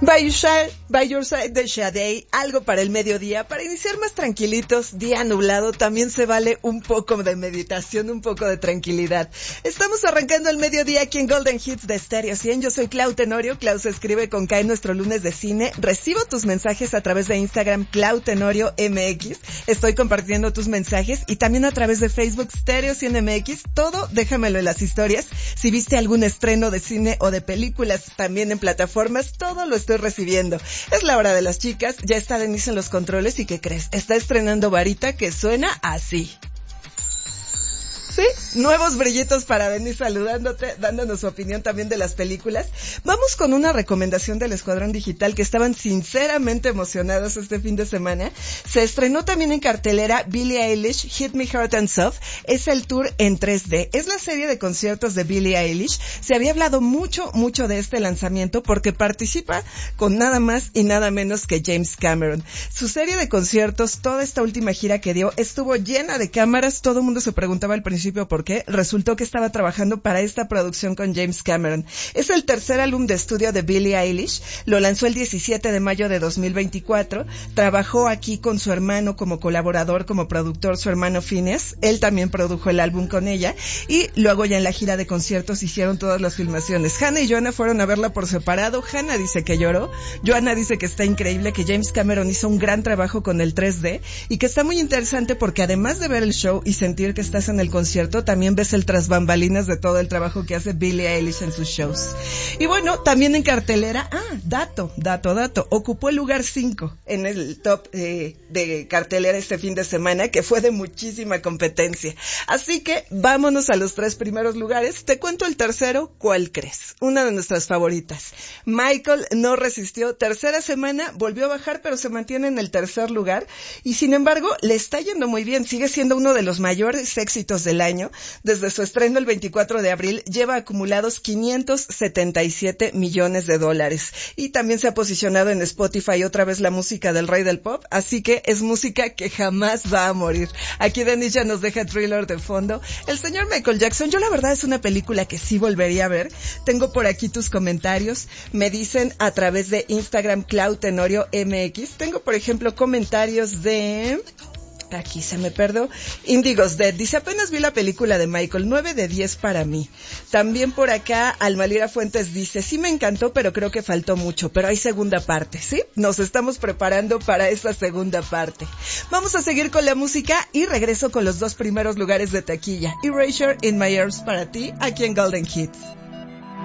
By Your Side de Sade, algo para el mediodía, para iniciar más tranquilitos, día nublado, también se vale un poco de meditación, un poco de tranquilidad. Estamos arrancando el mediodía aquí en Golden Hits de Stereo 100, yo soy Clau Tenorio, Clau se escribe con K en nuestro lunes de cine, recibo tus mensajes a través de Instagram, Clau Tenorio MX, estoy compartiendo tus mensajes y también a través de Facebook, Stereo 100 MX, todo déjamelo en las historias, si viste algún estreno de cine o de películas también en plataformas, todo lo estoy recibiendo. Es la hora de las chicas, ya está Denise en los controles y ¿qué crees? Está estrenando varita que suena así. Sí, nuevos brillitos para venir saludándote, dándonos su opinión también de las películas. Vamos con una recomendación del Escuadrón Digital que estaban sinceramente emocionados este fin de semana. Se estrenó también en cartelera Billie Eilish, Hit Me Hard and Soft. Es el tour en 3D. Es la serie de conciertos de Billie Eilish. Se había hablado mucho de este lanzamiento porque participa con nada más y nada menos que James Cameron. Su serie de conciertos, toda esta última gira que dio, estuvo llena de cámaras. Todo el mundo se preguntaba al principio por qué. Resultó que estaba trabajando para esta producción con James Cameron. Es el tercer álbum de estudio de Billie Eilish. Lo lanzó el 17 de mayo de 2024. Trabajó aquí con su hermano como colaborador, como productor, su hermano Phineas. Él también produjo el álbum con ella. Y luego ya en la gira de conciertos hicieron todas las filmaciones. Hannah y Joanna fueron a verla por separado. Hannah dice que lloró. Joanna dice que está increíble, que James Cameron hizo un gran trabajo con el 3D y que está muy interesante porque además de ver el show y sentir que estás en el concierto, también ves el tras bambalinas de todo el trabajo que hace Billie Eilish en sus shows. Y bueno, también en cartelera, dato, ocupó el lugar 5 en el top de cartelera este fin de semana, que fue de muchísima competencia. Así que vámonos a los 3 primeros lugares. Te cuento el tercero, ¿cuál crees? Una de nuestras favoritas. Michael no resistió, tercera semana, volvió a bajar, pero se mantiene en el tercer lugar. Y sin embargo, le está yendo muy bien, sigue siendo uno de los mayores éxitos del año. Desde su estreno el 24 de abril lleva acumulados $577 millones y también se ha posicionado en Spotify otra vez la música del rey del pop, así que es música que jamás va a morir. Aquí Denise ya nos deja Thriller de fondo. El señor Michael Jackson, yo la verdad es una película que sí volvería a ver. Tengo por aquí tus comentarios, me dicen a través de Instagram Clau Tenorio MX. Tengo por ejemplo comentarios de... Aquí se me perdió. Indigo's Dead dice, apenas vi la película de Michael, 9 de 10 para mí. También por acá, Almalira Fuentes dice, sí me encantó, pero creo que faltó mucho, pero hay segunda parte, ¿sí? Nos estamos preparando para esa segunda parte. Vamos a seguir con la música y regreso con los 2 primeros lugares de taquilla. Erasure in My Ears para ti, aquí en Golden Hits.